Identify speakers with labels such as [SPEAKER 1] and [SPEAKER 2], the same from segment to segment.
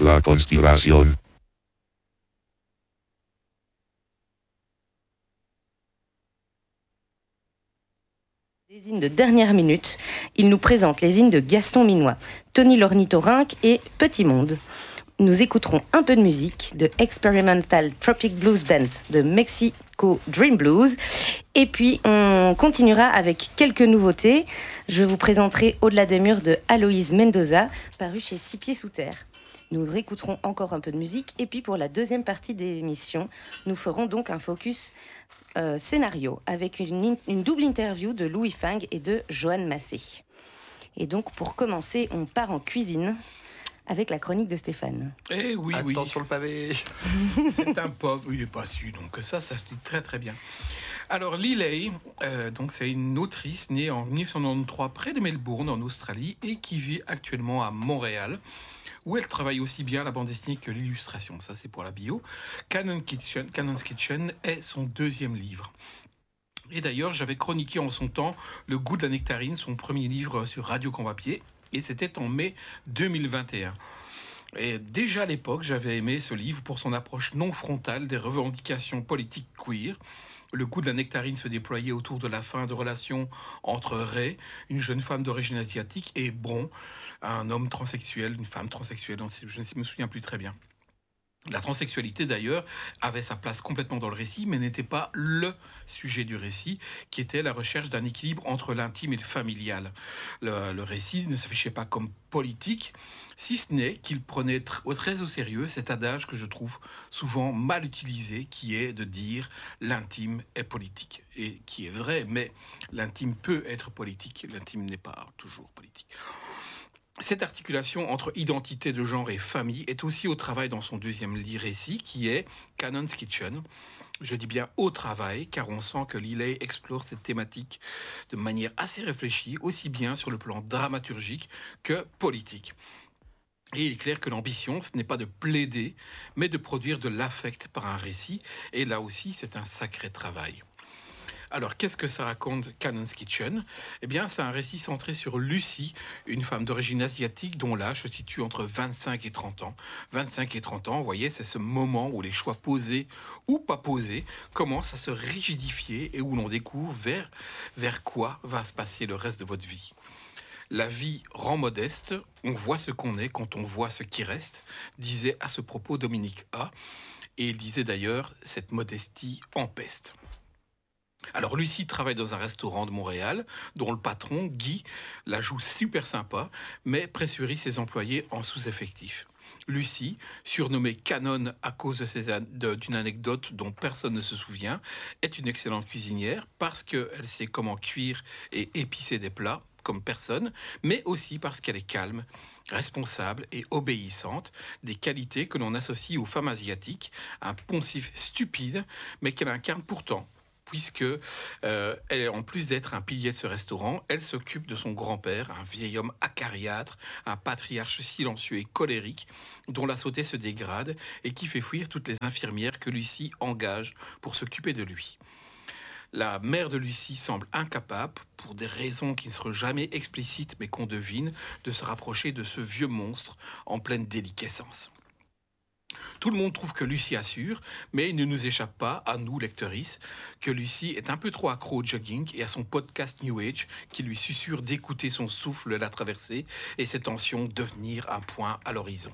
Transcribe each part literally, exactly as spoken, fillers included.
[SPEAKER 1] La conspiración.
[SPEAKER 2] Les hymnes de dernière minute, il nous présente les hymnes de Gaston Minois, Tony l'ornithorynque et Petit Monde. Nous écouterons un peu de musique de Experimental Tropic Blues Band de Mexico Dream Blues. Et puis, on continuera avec quelques nouveautés. Je vous présenterai Au-delà des murs de Aloïse Mendoza, paru chez Six Pieds Sous Terre. Nous réécouterons encore un peu de musique. Et puis, pour la deuxième partie de l'émission, nous ferons donc un focus euh, scénario avec une, une double interview de Louis Fang et de Joanne Massé. Et donc, pour commencer, on part en cuisine avec la chronique de Stéphane.
[SPEAKER 3] Eh oui,
[SPEAKER 4] Attends
[SPEAKER 3] oui.
[SPEAKER 4] sur le pavé.
[SPEAKER 3] C'est un pauvre, il n'est pas su, donc ça, ça se dit très très bien. Alors, Lilay, euh, donc c'est une autrice née en dix-neuf cent quatre-vingt-treize près de Melbourne, en Australie, et qui vit actuellement à Montréal, où elle travaille aussi bien la bande dessinée que l'illustration. Ça, c'est pour la bio. Canon Kitchen, Canon's Kitchen est son deuxième livre. Et d'ailleurs, j'avais chroniqué en son temps Le goût de la nectarine, son premier livre sur Radio Convapier, et c'était en mai deux mille vingt et un. Et déjà à l'époque, j'avais aimé ce livre pour son approche non frontale des revendications politiques queer. Le goût de la nectarine se déployait autour de la fin de relations entre Ray, une jeune femme d'origine asiatique, et Bron, un homme transsexuel, une femme transsexuelle, je ne me souviens plus très bien. La transsexualité, d'ailleurs, avait sa place complètement dans le récit, mais n'était pas le sujet du récit, qui était la recherche d'un équilibre entre l'intime et le familial. Le, le récit ne s'affichait pas comme politique, si ce n'est qu'il prenait tr- très au sérieux cet adage que je trouve souvent mal utilisé, qui est de dire l'intime est politique. Et qui est vrai, mais l'intime peut être politique, l'intime n'est pas toujours politique. Cette articulation entre identité de genre et famille est aussi au travail dans son deuxième récit, qui est Canon's Kitchen. Je dis bien au travail, car on sent que Lilay explore cette thématique de manière assez réfléchie, aussi bien sur le plan dramaturgique que politique. Et il est clair que l'ambition, ce n'est pas de plaider, mais de produire de l'affect par un récit. Et là aussi, c'est un sacré travail. Alors, qu'est-ce que ça raconte Canon's Kitchen ? Eh bien, c'est un récit centré sur Lucie, une femme d'origine asiatique dont l'âge se situe entre vingt-cinq et trente ans. vingt-cinq et trente ans, vous voyez, c'est ce moment où les choix posés ou pas posés commencent à se rigidifier et où l'on découvre vers, vers quoi va se passer le reste de votre vie. La vie rend modeste, on voit ce qu'on est quand on voit ce qui reste, disait à ce propos Dominique A. Et il disait d'ailleurs, cette modestie empeste. Alors Lucie travaille dans un restaurant de Montréal dont le patron, Guy, la joue super sympa, mais pressurise ses employés en sous-effectif. Lucie, surnommée Canon à cause de ses an- de- d'une anecdote dont personne ne se souvient, est une excellente cuisinière parce qu'elle sait comment cuire et épicer des plats comme personne, mais aussi parce qu'elle est calme, responsable et obéissante, des qualités que l'on associe aux femmes asiatiques, un poncif stupide, mais qu'elle incarne pourtant. Puisque, euh, elle, en plus d'être un pilier de ce restaurant, elle s'occupe de son grand-père, un vieil homme acariâtre, un patriarche silencieux et colérique, dont la santé se dégrade et qui fait fuir toutes les infirmières que Lucie engage pour s'occuper de lui. La mère de Lucie semble incapable, pour des raisons qui ne seront jamais explicites mais qu'on devine, de se rapprocher de ce vieux monstre en pleine déliquescence. Tout le monde trouve que Lucie assure, mais il ne nous échappe pas, à nous, lectrices, que Lucie est un peu trop accro au jogging et à son podcast New Age qui lui susurre d'écouter son souffle la traverser et ses tensions devenir un point à l'horizon.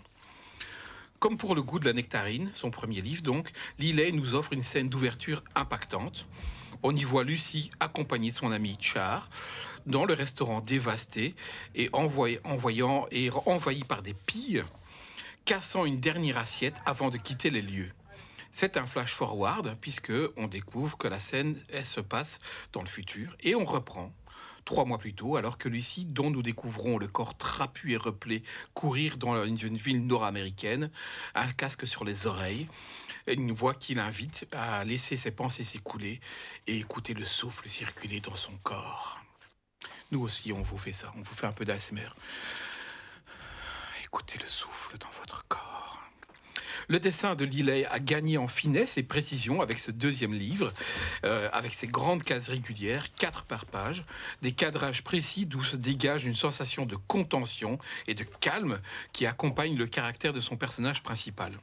[SPEAKER 3] Comme pour Le goût de la nectarine, son premier livre donc, Lilay nous offre une scène d'ouverture impactante. On y voit Lucie accompagnée de son ami Char dans le restaurant dévasté et envoyé, envoyant et envahi par des pilles, cassant une dernière assiette avant de quitter les lieux. C'est un flash forward puisque on découvre que la scène elle se passe dans le futur et on reprend trois mois plus tôt alors que Lucie, dont nous découvrons le corps trapu et replé, courir dans une ville nord-américaine, un casque sur les oreilles, une voix qui l'invite à laisser ses pensées s'écouler et écouter le souffle circuler dans son corps. Nous aussi, on vous fait ça, on vous fait un peu d'A S M R. Écoutez le souffle dans votre corps. Le dessin de Lilley a gagné en finesse et précision avec ce deuxième livre, euh, avec ses grandes cases régulières, quatre par page, des cadrages précis d'où se dégage une sensation de contention et de calme qui accompagne le caractère de son personnage principal.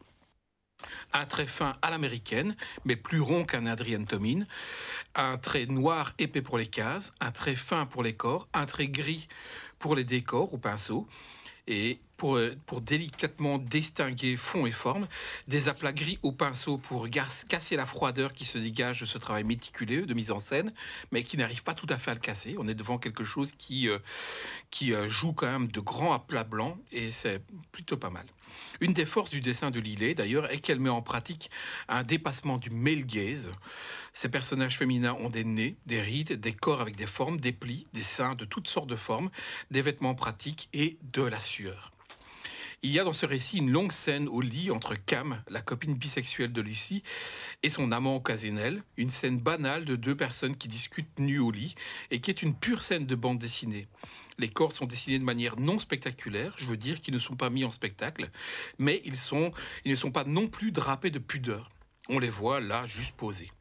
[SPEAKER 3] Un trait fin à l'américaine, mais plus rond qu'un Adrian Tomin, un trait noir épais pour les cases, un trait fin pour les corps, un trait gris pour les décors au pinceau, et pour, pour délicatement distinguer fond et forme, des aplats gris au pinceau pour casser la froideur qui se dégage de ce travail méticuleux de mise en scène, mais qui n'arrive pas tout à fait à le casser. On est devant quelque chose qui, euh, qui euh, joue quand même de grands aplats blancs, et c'est plutôt pas mal. Une des forces du dessin de Lilley, d'ailleurs, est qu'elle met en pratique un dépassement du male gaze. Ces personnages féminins ont des nez, des rides, des corps avec des formes, des plis, des seins de toutes sortes de formes, des vêtements pratiques et de la sueur. Il y a dans ce récit une longue scène au lit entre Cam, la copine bisexuelle de Lucy, et son amant occasionnel, une scène banale de deux personnes qui discutent nues au lit, et qui est une pure scène de bande dessinée. Les corps sont dessinés de manière non spectaculaire, je veux dire qu'ils ne sont pas mis en spectacle, mais ils, sont, ils ne sont pas non plus drapés de pudeur. On les voit là, juste posés.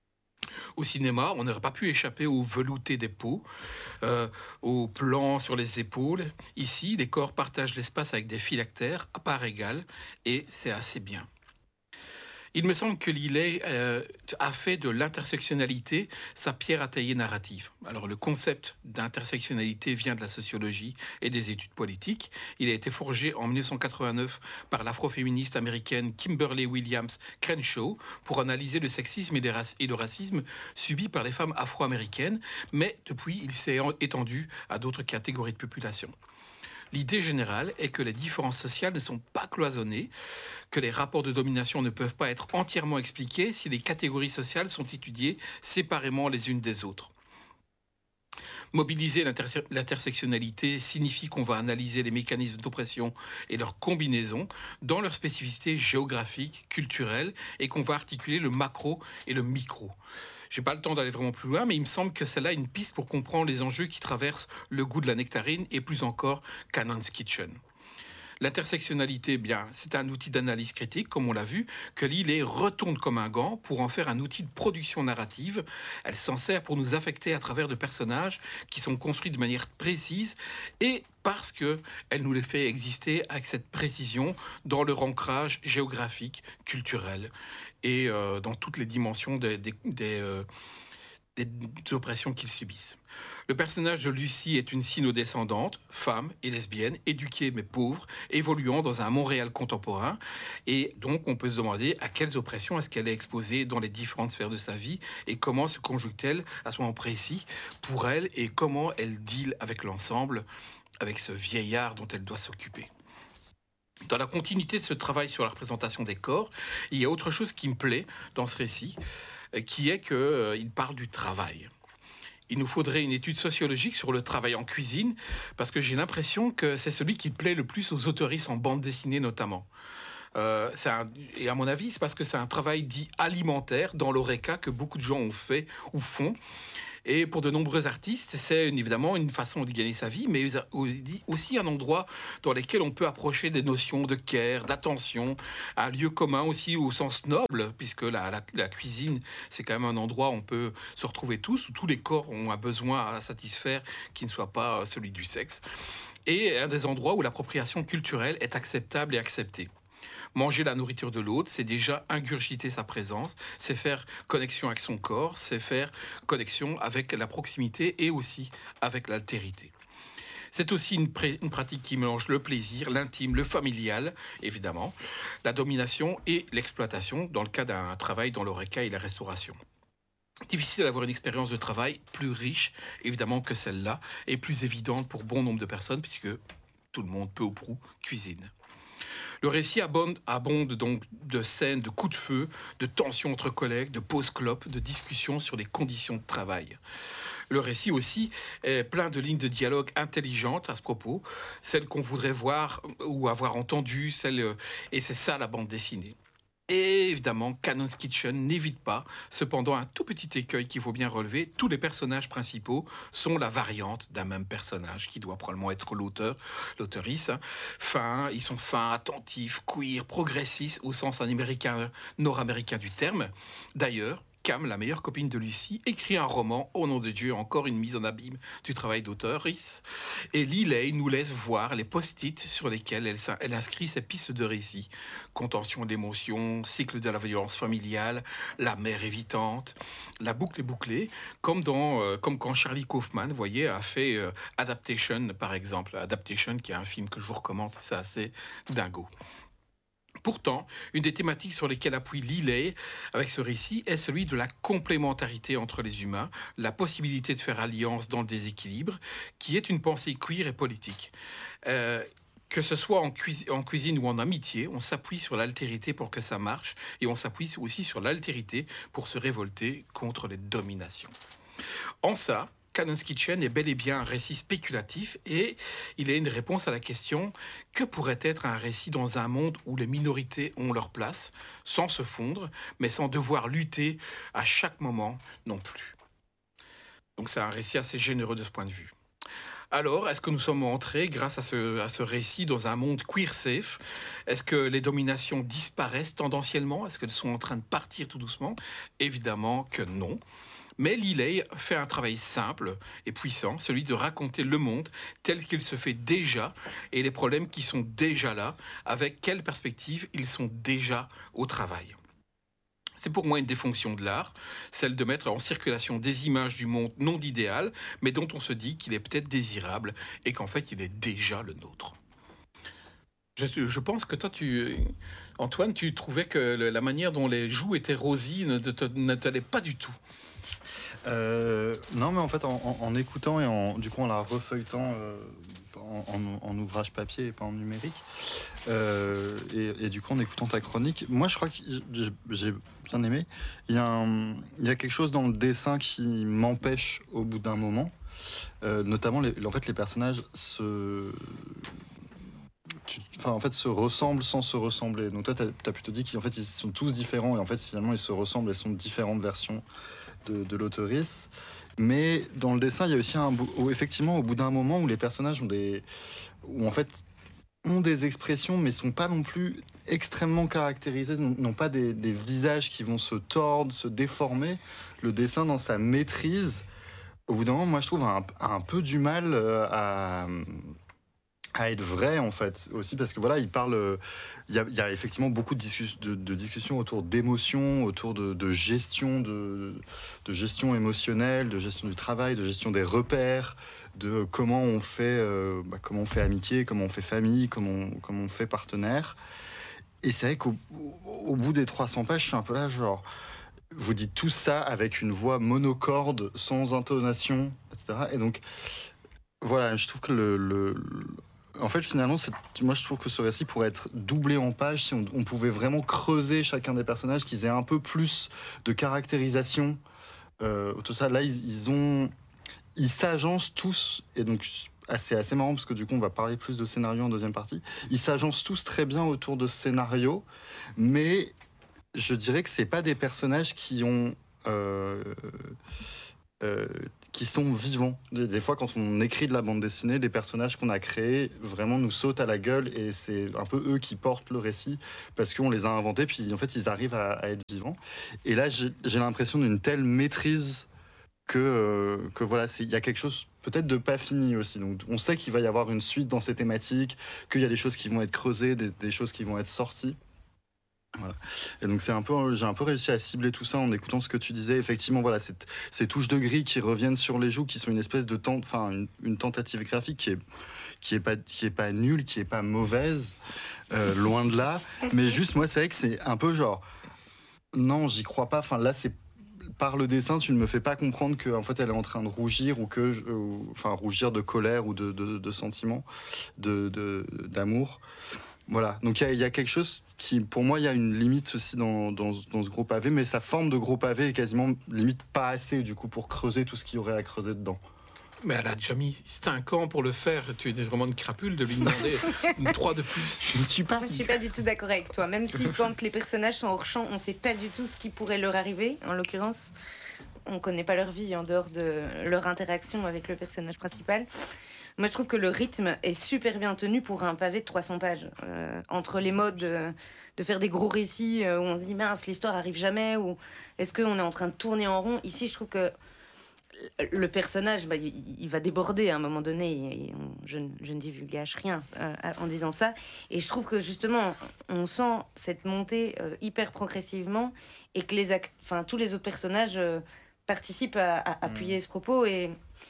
[SPEAKER 3] Au cinéma, on n'aurait pas pu échapper au velouté des peaux, euh, au plan sur les épaules. Ici, les corps partagent l'espace avec des phylactères à part égale, et c'est assez bien. Il me semble que Lilley euh, a fait de l'intersectionnalité sa pierre à tailler narrative. Alors le concept d'intersectionnalité vient de la sociologie et des études politiques. Il a été forgé en dix-neuf cent quatre-vingt-neuf par l'afroféministe américaine Kimberly Williams Crenshaw pour analyser le sexisme et le racisme subis par les femmes afro-américaines, mais depuis il s'est étendu à d'autres catégories de population. L'idée générale est que les différences sociales ne sont pas cloisonnées, que les rapports de domination ne peuvent pas être entièrement expliqués si les catégories sociales sont étudiées séparément les unes des autres. Mobiliser l'inter- l'intersectionnalité signifie qu'on va analyser les mécanismes d'oppression et leurs combinaisons dans leur spécificité géographique, culturelle, et qu'on va articuler le macro et le micro. Je n'ai pas le temps d'aller vraiment plus loin, mais il me semble que c'est là une piste pour comprendre les enjeux qui traversent le goût de la nectarine et plus encore Cannon's Kitchen. L'intersectionnalité, bien, c'est un outil d'analyse critique, comme on l'a vu, que Lilley retourne comme un gant pour en faire un outil de production narrative. Elle s'en sert pour nous affecter à travers de personnages qui sont construits de manière précise et parce qu'elle nous les fait exister avec cette précision dans leur ancrage géographique, culturel et euh, dans toutes les dimensions des... des, des euh, des oppressions qu'ils subissent. Le personnage de Lucy est une sino-descendante, femme et lesbienne, éduquée mais pauvre, évoluant dans un Montréal contemporain. Et donc, on peut se demander à quelles oppressions est-ce qu'elle est exposée dans les différentes sphères de sa vie et comment se conjugue-t-elle à ce moment précis pour elle et comment elle deal avec l'ensemble, avec ce vieillard dont elle doit s'occuper. Dans la continuité de ce travail sur la représentation des corps, il y a autre chose qui me plaît dans ce récit, qui est qu'il euh, parle du travail. Il nous faudrait une étude sociologique sur le travail en cuisine, parce que j'ai l'impression que c'est celui qui plaît le plus aux autoristes en bande dessinée notamment. Euh, c'est un, et à mon avis, c'est parce que c'est un travail dit alimentaire dans l'Horeca que beaucoup de gens ont fait ou font. Et pour de nombreux artistes, c'est évidemment une façon de gagner sa vie, mais aussi un endroit dans lequel on peut approcher des notions de care, d'attention, un lieu commun aussi au sens noble, puisque la, la, la cuisine, c'est quand même un endroit où on peut se retrouver tous, où tous les corps ont un besoin à satisfaire qui ne soit pas celui du sexe, et un des endroits où l'appropriation culturelle est acceptable et acceptée. Manger la nourriture de l'autre, c'est déjà ingurgiter sa présence, c'est faire connexion avec son corps, c'est faire connexion avec la proximité et aussi avec l'altérité. C'est aussi une, pré- une pratique qui mélange le plaisir, l'intime, le familial, évidemment, la domination et l'exploitation, dans le cas d'un travail dans l'horeca et la restauration. Difficile d'avoir une expérience de travail plus riche, évidemment, que celle-là, et plus évidente pour bon nombre de personnes, puisque tout le monde, peu ou prou, cuisine. Le récit abonde, abonde donc de scènes, de coups de feu, de tensions entre collègues, de pauses clopes, de discussions sur les conditions de travail. Le récit aussi est plein de lignes de dialogue intelligentes à ce propos, celles qu'on voudrait voir ou avoir entendues, celles, et c'est ça la bande dessinée. Et évidemment, Cannon's Kitchen n'évite pas, cependant, un tout petit écueil qu'il faut bien relever. Tous les personnages principaux sont la variante d'un même personnage, qui doit probablement être l'auteur, l'auteurice. Hein. Fins, ils sont fins, attentifs, queer, progressistes, au sens américain, nord-américain du terme. D'ailleurs, Cam, la meilleure copine de Lucy, écrit un roman, au nom de Dieu, encore une mise en abîme du travail d'auteur, Rhys. Et Liley nous laisse voir les post-it sur lesquels elle, elle inscrit ses pistes de récit. Contention d'émotions, cycle de la violence familiale, la mère évitante, la boucle est bouclée, comme, dans, euh, comme quand Charlie Kaufman, vous voyez, a fait euh, Adaptation, par exemple. Adaptation, qui est un film que je vous recommande, c'est assez dingo. Pourtant, une des thématiques sur lesquelles appuie Liley avec ce récit est celui de la complémentarité entre les humains, la possibilité de faire alliance dans le déséquilibre, qui est une pensée queer et politique. Euh, que ce soit en, cuis- en cuisine ou en amitié, on s'appuie sur l'altérité pour que ça marche, et on s'appuie aussi sur l'altérité pour se révolter contre les dominations. En ça, Cannon's Kitchen est bel et bien un récit spéculatif et il est une réponse à la question que pourrait être un récit dans un monde où les minorités ont leur place, sans se fondre, mais sans devoir lutter à chaque moment non plus. Donc c'est un récit assez généreux de ce point de vue. Alors, est-ce que nous sommes entrés, grâce à ce, à ce récit, dans un monde queer safe? Est-ce que les dominations disparaissent tendanciellement? Est-ce qu'elles sont en train de partir tout doucement? Évidemment que non. Mais Liley fait un travail simple et puissant, celui de raconter le monde tel qu'il se fait déjà et les problèmes qui sont déjà là, avec quelle perspective ils sont déjà au travail. C'est pour moi une des fonctions de l'art, celle de mettre en circulation des images du monde non d'idéal, mais dont on se dit qu'il est peut-être désirable et qu'en fait il est déjà le nôtre. Je, je pense que toi, tu, Antoine, tu trouvais que le- la manière dont les joues étaient rosies ne te- ne t'allait pas du tout.
[SPEAKER 1] Euh, non, mais en fait, en, en- en écoutant et en, du coup, en la refeuilletant euh, en, en- en ouvrage papier et pas en numérique, euh, et, et du coup, en écoutant ta chronique, moi, je crois que j'ai j'ai bien aimé. Il y, a un- il y a quelque chose dans le dessin qui m'empêche au bout d'un moment. Euh, notamment, les, en fait, les personnages se, tu- enfin, en fait, se ressemblent sans se ressembler. Donc toi, tu as plutôt dit qu'en fait, ils sont tous différents et en fait, finalement, ils se ressemblent et sont différentes versions de, de l'auteurice. Mais dans le dessin, il y a aussi un bout, où, effectivement, au bout d'un moment où les personnages ont des, où en fait, ont des expressions, mais sont pas non plus extrêmement caractérisés, n'ont n'ont pas des, des visages qui vont se tordre, se déformer. Le dessin, dans sa maîtrise, au bout d'un moment, moi, je trouve, a un, a un peu du mal euh, à à être vrai en fait aussi parce que voilà il parle euh, il y a, il y a effectivement beaucoup de, discuss- de, de discussions autour d'émotions autour de, de gestion de, de gestion émotionnelle de gestion du travail de gestion des repères de comment on fait euh, bah, comment on fait amitié comment on fait famille comment on, comment on fait partenaire et c'est vrai qu'au au bout des trois cents pages je suis un peu là genre vous dites tout ça avec une voix monocorde sans intonation etc et donc voilà, je trouve que le, le- le- en fait, finalement, c'est- moi, je trouve que ce récit pourrait être doublé en pages si on, on pouvait vraiment creuser chacun des personnages, qu'ils aient un peu plus de caractérisation. Euh, tout ça, là, ils, ils ont, ils s'agencent tous, et donc ah, c'est assez marrant parce que du coup, on va parler plus de scénario en deuxième partie. Ils s'agencent tous très bien autour de ce scénario, mais je dirais que c'est pas des personnages qui ont euh, euh, qui sont vivants. Des, des fois, quand on écrit de la bande dessinée, les personnages qu'on a créés vraiment nous sautent à la gueule et c'est un peu eux qui portent le récit parce qu'on les a inventés, puis en fait, ils arrivent à, à être vivants. Et là, j'ai j'ai l'impression d'une telle maîtrise que, euh, que voilà, c'est- il y a quelque chose peut-être de pas fini aussi. Donc, on sait qu'il va y avoir une suite dans ces thématiques, qu'il y a des choses qui vont être creusées, des, des choses qui vont être sorties. Voilà. Et donc c'est un peu, j'ai un peu réussi à cibler tout ça en écoutant ce que tu disais. Effectivement, voilà, cette- ces touches de gris qui reviennent sur les joues, qui sont une espèce de tent- enfin une, une tentative graphique qui est qui est pas qui est pas nulle, qui est pas mauvaise, euh, loin de là. Mais juste moi, c'est vrai que c'est un peu genre non, j'y crois pas. Enfin là, c'est par le dessin, tu ne me fais pas comprendre qu'en fait elle est en train de rougir ou que, ou- enfin rougir de colère ou de, de, de sentiments, de, de- d'amour. Voilà, donc il y, a- il y a quelque chose qui, pour moi, il y a une limite aussi dans, dans, ce- dans ce gros pavé, mais sa forme de gros pavé est quasiment limite pas assez, du coup, pour creuser tout ce qu'il y aurait à creuser dedans.
[SPEAKER 3] Mais elle a déjà mis cinq ans pour le faire. Tu es vraiment une crapule de lui demander une trois de plus.
[SPEAKER 1] Je ne suis pas.
[SPEAKER 2] Je ne suis pas du tout d'accord avec toi. Même si quand les personnages sont hors champ, on ne sait pas du tout ce qui pourrait leur arriver. En l'occurrence, on ne connaît pas leur vie en dehors de leur interaction avec le personnage principal. Moi, je trouve que le rythme est super bien tenu pour un pavé de trois cents pages. Euh, entre les modes euh, de faire des gros récits euh, où on se dit mince, l'histoire arrive jamais, ou est-ce qu'on est en train de tourner en rond. Ici, je trouve que le personnage, bah, il, il va déborder à un moment donné. Et, et on, je, je ne divulgage rien euh, en disant ça. Et je trouve que justement, on sent cette montée euh, hyper progressivement et que les act- enfin, tous les autres personnages euh, participent à, à appuyer mmh. ce propos. Et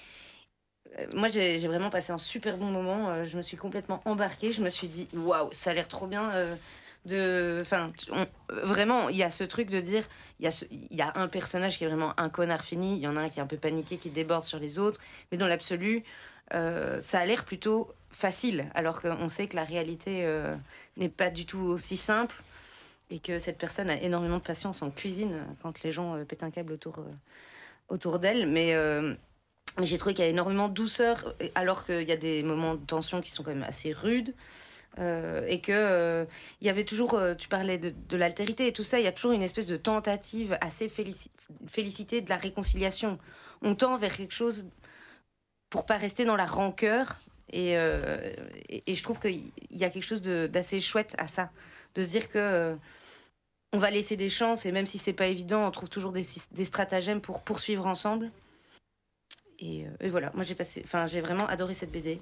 [SPEAKER 2] euh, moi, j'ai, j'ai vraiment passé un super bon moment. Euh, je me suis complètement embarquée. Je me suis dit, waouh, ça a l'air trop bien. Euh, de, enfin, on, vraiment, il y a ce truc de dire, il y a ce, il y a un personnage qui est vraiment un connard fini, il y en a un qui est un peu paniqué, qui déborde sur les autres, mais dans l'absolu, euh, ça a l'air plutôt facile, alors qu'on sait que la réalité euh, n'est pas du tout aussi simple et que cette personne a énormément de patience en cuisine quand les gens euh, pètent un câble autour, euh, autour d'elle, mais euh, mais j'ai trouvé qu'il y a énormément de douceur, alors qu'il y a des moments de tension qui sont quand même assez rudes. Euh, et que euh, il y avait toujours, euh, tu parlais de, de l'altérité et tout ça, il y a toujours une espèce de tentative assez félici- félicitée de la réconciliation. On tend vers quelque chose pour pas rester dans la rancœur et, euh, et, et je trouve qu'il y a quelque chose de, d'assez chouette à ça, de se dire que euh, on va laisser des chances et même si c'est pas évident, on trouve toujours des, des stratagèmes pour poursuivre ensemble. Et, euh, et voilà, moi j'ai passé, enfin j'ai vraiment adoré cette B D.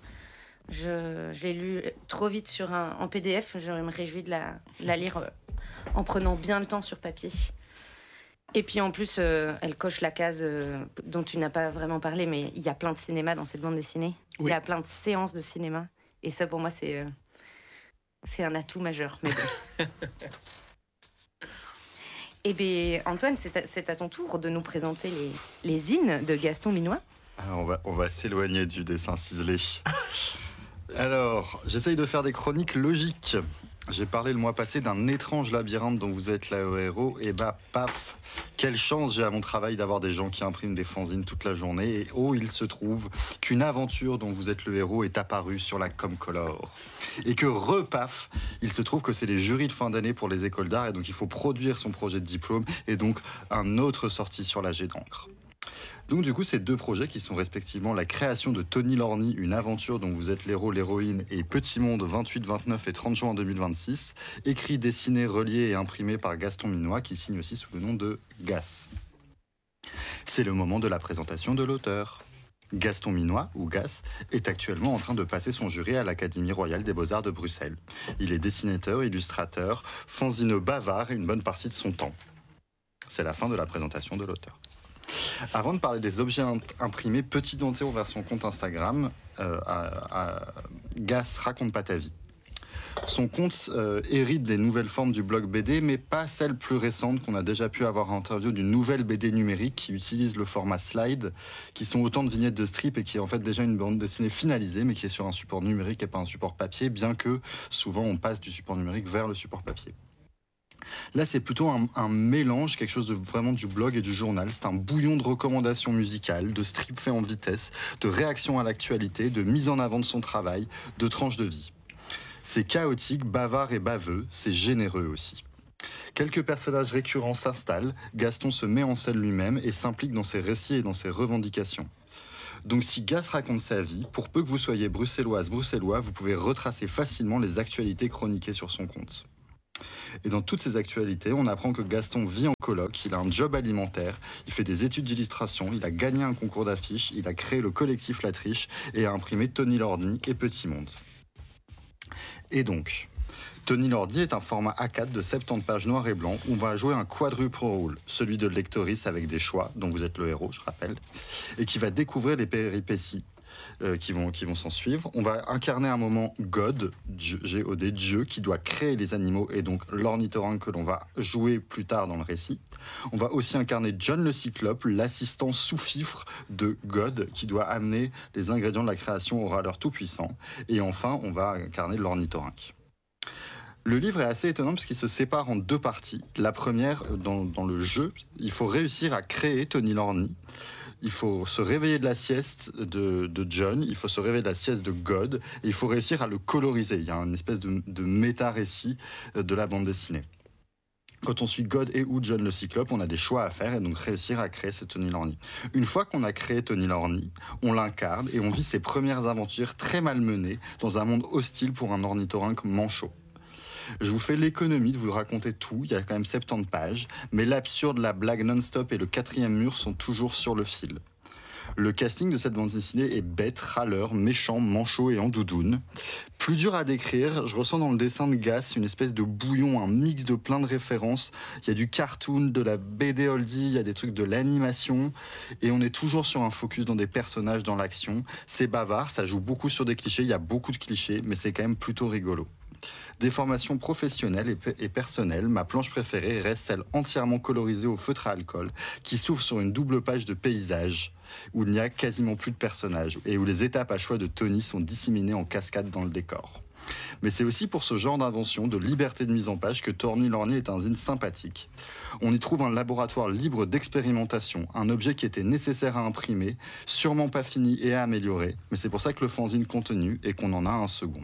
[SPEAKER 2] Je, je l'ai lu trop vite sur un, en P D F. Je me réjouis de la, de la lire euh, en prenant bien le temps sur papier. Et puis en plus, euh, elle coche la case euh, dont tu n'as pas vraiment parlé, mais il y a plein de cinéma dans cette bande dessinée. Oui. Il y a plein de séances de cinéma. Et ça, pour moi, c'est, euh, c'est un atout majeur. Mais bon. Et bien, Antoine, c'est à, c'est à ton tour de nous présenter les, les zines de Gaston Minois.
[SPEAKER 1] Alors, on va, on va s'éloigner du dessin ciselé. Alors, j'essaye de faire des chroniques logiques. J'ai parlé le mois passé d'un étrange labyrinthe dont vous êtes là au héros. Et bah, paf, quelle chance j'ai à mon travail d'avoir des gens qui impriment des fanzines toute la journée. Et oh, il se trouve qu'une aventure dont vous êtes le héros est apparue sur la Comcolor. Et que repaf, il se trouve que c'est les jurys de fin d'année pour les écoles d'art. Et donc, il faut produire son projet de diplôme. Et donc, un autre sortie sur la jet d'encre. Donc du coup, ces deux projets qui sont respectivement la création de Tony Lorny, une aventure dont vous êtes l'héros, l'héroïne, et Petit Monde, vingt-huit, vingt-neuf et trente juin deux mille vingt-six, écrit, dessiné, relié et imprimé par Gaston Minois, qui signe aussi sous le nom de Gas. C'est le moment de la présentation de l'auteur. Gaston Minois, ou Gas, est actuellement en train de passer son jury à l'Académie royale des beaux-arts de Bruxelles. Il est dessinateur, illustrateur, fanzineux bavard et une bonne partie de son temps. C'est la fin de la présentation de l'auteur. Avant de parler des objets imprimés, petit dentéo vers son compte Instagram, euh, à, à Gas raconte pas ta vie. Son compte euh, hérite des nouvelles formes du blog B D, mais pas celle plus récente qu'on a déjà pu avoir en interview d'une nouvelle B D numérique qui utilise le format slide, qui sont autant de vignettes de strip et qui est en fait déjà une bande dessinée finalisée, mais qui est sur un support numérique et pas un support papier, bien que souvent on passe du support numérique vers le support papier. Là, c'est plutôt un, un mélange, quelque chose de vraiment du blog et du journal. C'est un bouillon de recommandations musicales, de strips faits en vitesse, de réactions à l'actualité, de mise en avant de son travail, de tranches de vie. C'est chaotique, bavard et baveux, c'est généreux aussi. Quelques personnages récurrents s'installent, Gaston se met en scène lui-même et s'implique dans ses récits et dans ses revendications. Donc si Gas raconte sa vie, pour peu que vous soyez bruxelloise, bruxellois, vous pouvez retracer facilement les actualités chroniquées sur son compte. Et dans toutes ces actualités, on apprend que Gaston vit en coloc, il a un job alimentaire, il fait des études d'illustration, il a gagné un concours d'affiches, il a créé le collectif La Triche et a imprimé Tony Lorny et Petit Monde. Et donc, Tony Lorny est un format A quatre de soixante-dix pages noir et blanc où on va jouer un quadruple rôle, celui de lectoris avec des choix, dont vous êtes le héros, je rappelle, et qui va découvrir les péripéties Euh, qui vont, qui vont s'en suivre. On va incarner un moment God, G O D, Dieu, qui doit créer les animaux et donc l'ornithorynque que l'on va jouer plus tard dans le récit. On va aussi incarner John le Cyclope, l'assistant sous-fifre de God, qui doit amener les ingrédients de la création au râleur tout-puissant. Et enfin, on va incarner l'ornithorynque. Le livre est assez étonnant parce qu'il se sépare en deux parties. La première, dans, dans le jeu, il faut réussir à créer Tony Lorny il faut se réveiller de la sieste de, de John, il faut se réveiller de la sieste de God, et il faut réussir à le coloriser. Il y a une espèce de, de méta-récit de la bande dessinée. Quand on suit God et ou John le Cyclope, on a des choix à faire et donc réussir à créer ce Tony Lorny. Une fois qu'on a créé Tony Lorny, on l'incarne et on vit ses premières aventures très malmenées dans un monde hostile pour un ornithorynque manchot. Je vous fais l'économie de vous raconter tout, il y a quand même soixante-dix pages, mais l'absurde, la blague non-stop et le quatrième mur sont toujours sur le fil. Le casting de cette bande dessinée est bête, râleur, méchant, manchot et en doudoune. Plus dur à décrire, je ressens dans le dessin de Gass une espèce de bouillon, un mix de plein de références. Il y a du cartoon, de la B D oldie, il y a des trucs de l'animation. Et on est toujours sur un focus dans des personnages, dans l'action. C'est bavard, ça joue beaucoup sur des clichés, il y a beaucoup de clichés, mais c'est quand même plutôt rigolo. Des formations professionnelles et, pe- et personnelles, ma planche préférée reste celle entièrement colorisée au feutre à alcool, qui s'ouvre sur une double page de paysages, où il n'y a quasiment plus de personnages, et où les étapes à choix de Tony sont disséminées en cascade dans le décor. Mais c'est aussi pour ce genre d'invention, de liberté de mise en page, que Tony Lorny est un zine sympathique. On y trouve un laboratoire libre d'expérimentation, un objet qui était nécessaire à imprimer, sûrement pas fini et à améliorer, mais c'est pour ça que le fanzine continue et qu'on en a un second.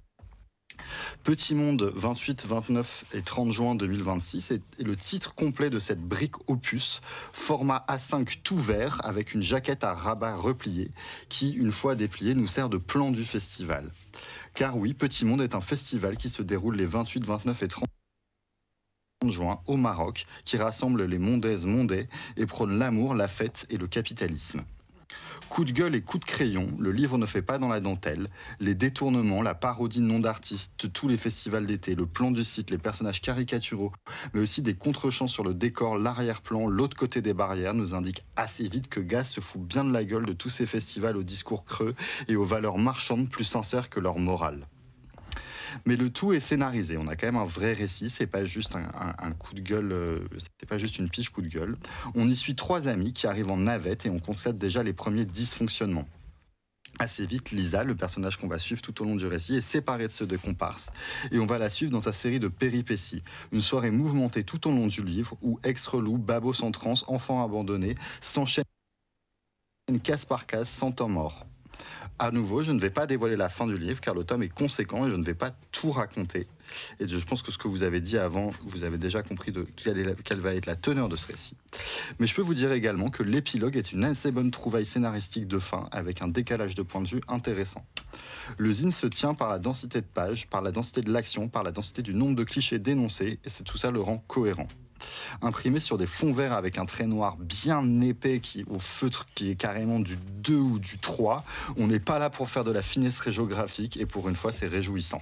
[SPEAKER 1] Petit Monde, vingt-huit, vingt-neuf et trente juin deux mille vingt-six est le titre complet de cette brique opus, format A cinq tout vert avec une jaquette à rabat repliée qui, une fois dépliée, nous sert de plan du festival. Car oui, Petit Monde est un festival qui se déroule les vingt-huit, vingt-neuf et trente juin au Maroc, qui rassemble les mondaises mondais et prône l'amour, la fête et le capitalisme. Coup de gueule et coup de crayon, le livre ne fait pas dans la dentelle. Les détournements, la parodie de noms d'artistes de tous les festivals d'été, le plan du site, les personnages caricaturaux, mais aussi des contre-champs sur le décor, l'arrière-plan, l'autre côté des barrières, nous indiquent assez vite que Gass se fout bien de la gueule de tous ces festivals aux discours creux et aux valeurs marchandes plus sincères que leur morale. Mais le tout est scénarisé. On a quand même un vrai récit. C'est pas juste un, un, un coup de gueule. Euh, c'est pas juste une piche coup de gueule. On y suit trois amis qui arrivent en navette et on constate déjà les premiers dysfonctionnements. Assez vite, Lisa, le personnage qu'on va suivre tout au long du récit, est séparée de ceux des comparses. Et on va la suivre dans sa série de péripéties. Une soirée mouvementée tout au long du livre où ex-relou, babos en transe, enfants abandonnés s'enchaînent case par case sans temps mort. À nouveau, je ne vais pas dévoiler la fin du livre car le tome est conséquent et je ne vais pas tout raconter. Et je pense que ce que vous avez dit avant, vous avez déjà compris de quelle, est la, quelle va être la teneur de ce récit. Mais je peux vous dire également que l'épilogue est une assez bonne trouvaille scénaristique de fin avec un décalage de point de vue intéressant. Le zine se tient par la densité de pages, par la densité de l'action, par la densité du nombre de clichés dénoncés et c'est tout ça le rend cohérent. Imprimé sur des fonds verts avec un trait noir bien épais qui, au feutre qui est carrément du deux ou du trois. On n'est pas là pour faire de la finesse géographique et pour une fois c'est réjouissant.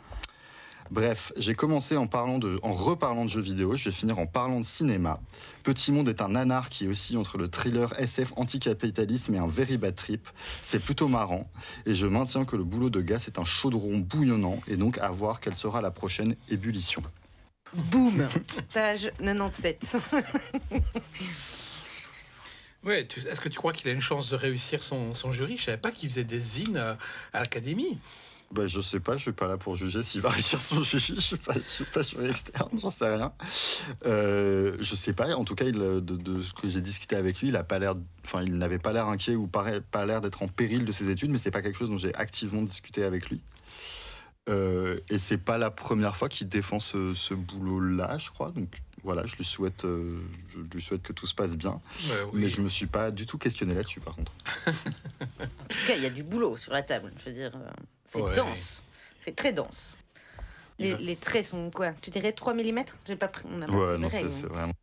[SPEAKER 1] Bref, j'ai commencé en, parlant de, en reparlant de jeux vidéo, je vais finir en parlant de cinéma. Petit Monde est un nanar qui oscille entre le thriller S F anticapitalisme et un very bad trip. C'est plutôt marrant et je maintiens que le boulot de Gass est un chaudron bouillonnant et donc à voir quelle sera la prochaine ébullition.
[SPEAKER 2] Boum, page quatre-vingt-dix-sept.
[SPEAKER 3] Ouais, tu, est-ce que tu crois qu'il a une chance de réussir son, son jury? Je savais pas qu'il faisait des zines à, à l'académie.
[SPEAKER 1] Ben, je sais pas, je suis pas là pour juger s'il va réussir son jury, je suis pas, je suis pas jury externe, j'en sais rien. Euh, je sais pas, en tout cas, il, de, de ce que j'ai discuté avec lui, il a pas l'air, enfin, il n'avait pas l'air inquiet ou pas, pas l'air d'être en péril de ses études, mais c'est pas quelque chose dont j'ai activement discuté avec lui. Euh, et c'est pas la première fois qu'il défend ce, ce boulot-là, je crois. Donc voilà, je lui souhaite, euh, je lui souhaite que tout se passe bien.
[SPEAKER 3] Ouais, oui.
[SPEAKER 1] Mais je me suis pas du tout questionné là-dessus, par contre.
[SPEAKER 2] En tout cas, il y a du boulot sur la table. Je veux dire, euh, c'est
[SPEAKER 3] Ouais.
[SPEAKER 2] dense. C'est très dense. Les,
[SPEAKER 3] va-
[SPEAKER 2] les traits sont quoi? Tu dirais trois millimètres? J'ai pas pris. On a pas
[SPEAKER 1] Ouais,
[SPEAKER 2] pris
[SPEAKER 1] non,
[SPEAKER 2] pareil,
[SPEAKER 1] c'est,
[SPEAKER 2] hein.
[SPEAKER 1] c'est vraiment